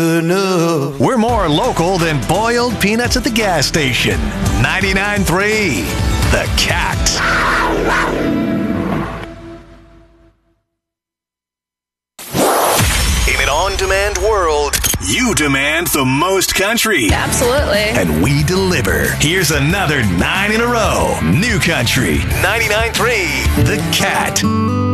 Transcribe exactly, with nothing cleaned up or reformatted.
We're more local than boiled peanuts at the gas station. ninety-nine point three The Cat. In an on-demand world, you demand the most country. Absolutely. And we deliver. Here's another nine in a row. New country. ninety-nine point three The Cat.